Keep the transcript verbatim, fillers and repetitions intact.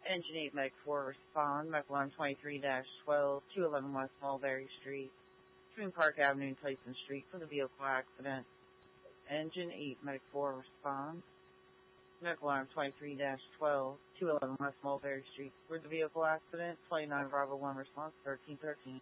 Engine eight Medic four respond. Medical alarm twenty-three dash twelve, two eleven West Mulberry Street, between Park Avenue and Tysons Street for the vehicle accident. Engine eight Medic four respond. Medical alarm twenty-three dash twelve, two eleven West Mulberry Street for the vehicle accident. twenty-nine Bravo one response, thirteen thirteen.